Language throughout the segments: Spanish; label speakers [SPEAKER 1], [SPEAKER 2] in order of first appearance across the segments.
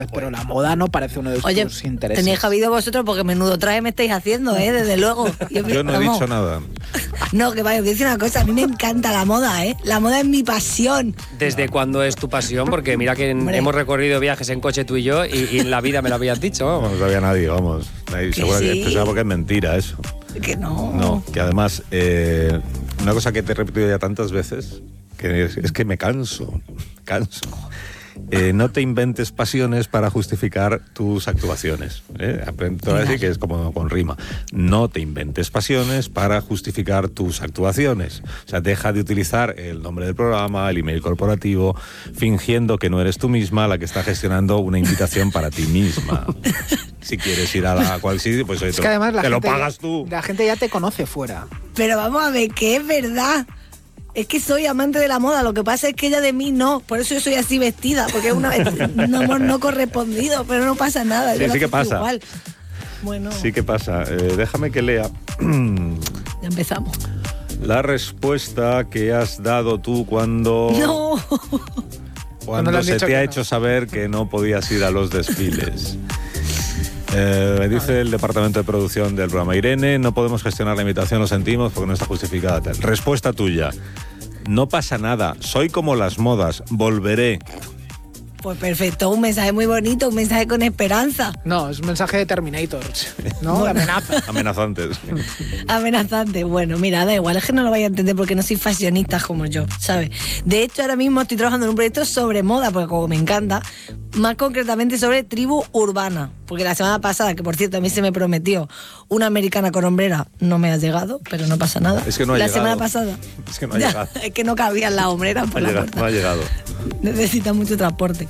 [SPEAKER 1] Pero la moda no parece uno de tus intereses.
[SPEAKER 2] Tenéis habido vosotros porque menudo traje me estáis haciendo, desde luego.
[SPEAKER 3] Yo no he dicho nada.
[SPEAKER 2] No, que vaya, os voy a decir una cosa, a mí me encanta la moda, La moda es mi pasión.
[SPEAKER 4] ¿Desde cuándo es tu pasión? Porque mira que hemos recorrido viajes en coche tú y yo y en la vida me lo habías dicho, vamos.
[SPEAKER 3] No lo sabía nadie, vamos. Seguro que pensaba porque es mentira eso.
[SPEAKER 2] Que no.
[SPEAKER 3] No, que además, una cosa que te he repetido ya tantas veces, que es que me canso. No te inventes pasiones para justificar tus actuaciones. Aprendo a decir que es como con rima. No te inventes pasiones para justificar tus actuaciones. O sea, deja de utilizar el nombre del programa, el email corporativo, fingiendo que no eres tú misma la que está gestionando una invitación para ti misma. Si quieres ir a cual sitio, pues
[SPEAKER 1] es que además
[SPEAKER 3] te lo pagas tú.
[SPEAKER 1] La gente ya te conoce fuera.
[SPEAKER 2] Pero vamos a ver, que es verdad. Es que soy amante de la moda, lo que pasa es que ella de mí no, por eso yo soy así vestida, porque es un amor no correspondido, pero no pasa nada.
[SPEAKER 3] Sí que pasa.
[SPEAKER 2] Igual. Bueno.
[SPEAKER 3] Sí que pasa. Déjame que lea.
[SPEAKER 2] Ya empezamos.
[SPEAKER 3] La respuesta que has dado tú cuando...
[SPEAKER 2] No.
[SPEAKER 3] Cuando se te ha hecho saber que no podías ir a los desfiles. Me dice el departamento de producción del programa: Irene, no podemos gestionar la invitación, lo sentimos porque no está justificada. Respuesta tuya: no pasa nada, soy como las modas, volveré.
[SPEAKER 2] Pues perfecto, un mensaje muy bonito, un mensaje con esperanza.
[SPEAKER 1] No, es un mensaje de Terminators, ¿no?
[SPEAKER 2] Bueno.
[SPEAKER 1] De amenaza.
[SPEAKER 3] Amenazantes.
[SPEAKER 2] Amenazante. Bueno, mira, da igual, es que no lo vais a entender porque no soy fashionista como yo, ¿sabes? De hecho, ahora mismo estoy trabajando en un proyecto sobre moda, porque como me encanta, más concretamente sobre tribu urbana. Porque la semana pasada, que por cierto a mí se me prometió una americana con hombrera, no me ha llegado, pero no pasa nada.
[SPEAKER 3] Es que no ha llegado.
[SPEAKER 2] La semana pasada.
[SPEAKER 3] Es que no ha llegado.
[SPEAKER 2] Es que no cabían las hombreras por la puerta.
[SPEAKER 3] No ha llegado.
[SPEAKER 2] Necesita mucho transporte.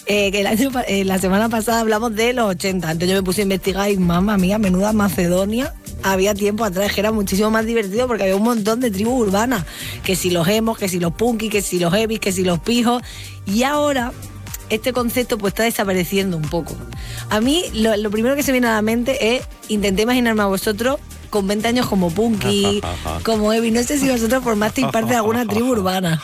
[SPEAKER 2] La semana pasada hablamos de los 80. Entonces yo me puse a investigar y, mamma mía, menuda Macedonia. Había tiempo atrás que era muchísimo más divertido porque había un montón de tribus urbanas. Que si los emos, que si los punkis, que si los heavies, que si los pijos. Y ahora este concepto pues está desapareciendo un poco. A mí lo primero que se viene a la mente es intenté imaginarme a vosotros con 20 años como punky, como heavy. No sé si vosotros formasteis parte de alguna tribu urbana.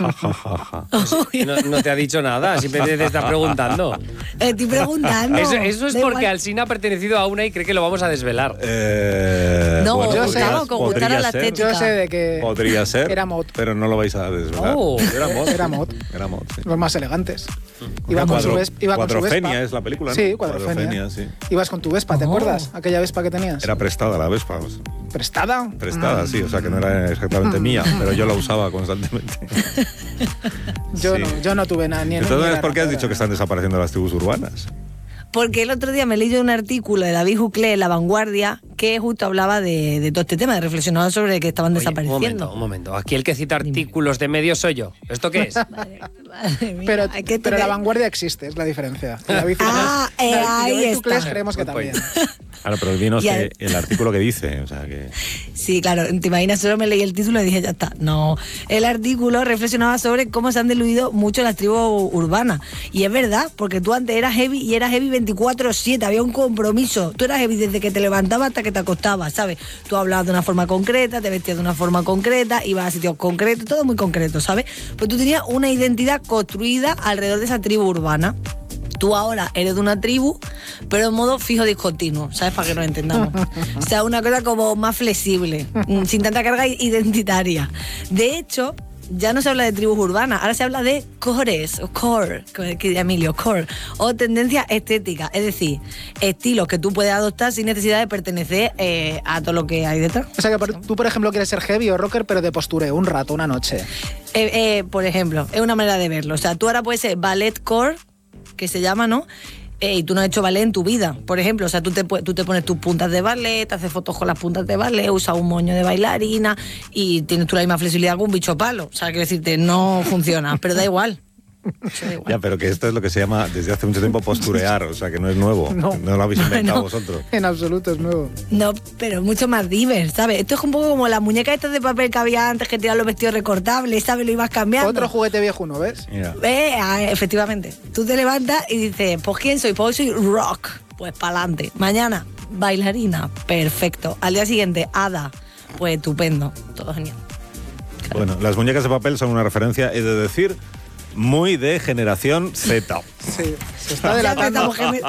[SPEAKER 4] No te ha dicho nada, simplemente te está preguntando.
[SPEAKER 2] Estoy preguntando.
[SPEAKER 4] Eso es porque Alsina ha pertenecido a una y cree que lo vamos a desvelar.
[SPEAKER 2] No,
[SPEAKER 3] bueno,
[SPEAKER 2] yo sé, con gustar a la estética.
[SPEAKER 1] Yo sé de que
[SPEAKER 3] podría ser,
[SPEAKER 1] era mod.
[SPEAKER 3] Pero no lo vais a desvelar.
[SPEAKER 1] Era mod.
[SPEAKER 3] Sí.
[SPEAKER 1] Los más elegantes. Iba con su Vespa.
[SPEAKER 3] Cuadrofenia es la película, ¿no?
[SPEAKER 1] Sí, Cuadrofenia. Sí. Ibas con tu Vespa, ¿te acuerdas? Aquella Vespa que tenías.
[SPEAKER 3] Era prestada la Vespa.
[SPEAKER 1] ¿Prestada?
[SPEAKER 3] Prestada, sí, o sea que no era exactamente mía, pero yo la usaba constantemente.
[SPEAKER 1] Yo no tuve nada.
[SPEAKER 3] Entonces, ¿por qué has dicho que están desapareciendo las tribus urbanas?
[SPEAKER 2] Porque el otro día me leí un artículo de David Huclé en La Vanguardia que justo hablaba de todo este tema, de reflexionaba sobre que estaban desapareciendo.
[SPEAKER 4] Un momento. Aquí el que cita artículos de medios soy yo. ¿Esto qué es?
[SPEAKER 2] Madre mía,
[SPEAKER 1] pero La Vanguardia existe, es la diferencia.
[SPEAKER 2] Ahí está.
[SPEAKER 1] Creemos que también.
[SPEAKER 3] Claro, pero dinos el artículo que dice, o sea que...
[SPEAKER 2] Sí, claro, te imaginas, solo me leí el título y dije, ya está. No, el artículo reflexionaba sobre cómo se han diluido mucho las tribus urbanas. Y es verdad, porque tú antes eras heavy y eras heavy 24/7, había un compromiso. Tú eras heavy desde que te levantabas hasta que te acostabas, ¿sabes? Tú hablabas de una forma concreta, te vestías de una forma concreta, ibas a sitios concretos, todo muy concreto, ¿sabes? Pues tú tenías una identidad construida alrededor de esa tribu urbana. Tú ahora eres de una tribu, pero en modo fijo discontinuo, ¿sabes? Para que nos entendamos. O sea, una cosa como más flexible, sin tanta carga identitaria. De hecho, ya no se habla de tribus urbanas, ahora se habla de cores, o core, que diría Emilio, core, o tendencias estéticas, es decir, estilos que tú puedes adoptar sin necesidad de pertenecer a todo lo que hay detrás.
[SPEAKER 1] O sea, que tú, por ejemplo, quieres ser heavy o rocker, pero de postureo, un rato, una noche.
[SPEAKER 2] Por ejemplo, es una manera de verlo. O sea, tú ahora puedes ser ballet core, que se llama, ¿no? Y tú no has hecho ballet en tu vida, por ejemplo. O sea, tú te pones tus puntas de ballet, te haces fotos con las puntas de ballet, usas un moño de bailarina y tienes tú la misma flexibilidad que un bicho palo. O sea, quiero decirte, no funciona, pero da igual.
[SPEAKER 3] Ya, pero que esto es lo que se llama desde hace mucho tiempo posturear, o sea que no es nuevo, no lo habéis inventado vosotros.
[SPEAKER 1] En absoluto es nuevo.
[SPEAKER 2] No, pero mucho más diverso, ¿sabes? Esto es un poco como las muñecas estas de papel que había antes que tiraban los vestidos recortables, ¿sabes? Lo ibas cambiando.
[SPEAKER 1] Otro juguete viejo, ¿no ves?
[SPEAKER 2] Efectivamente. Tú te levantas y dices, pues ¿quién soy? Pues hoy soy rock. Pues pa'lante. Mañana, bailarina. Perfecto. Al día siguiente, hada. Pues estupendo. Todo genial.
[SPEAKER 3] Claro. Bueno, las muñecas de papel son una referencia, he de decir, muy de generación Z.
[SPEAKER 1] Sí. Se está
[SPEAKER 2] Ya
[SPEAKER 1] delatando.
[SPEAKER 2] empezamos,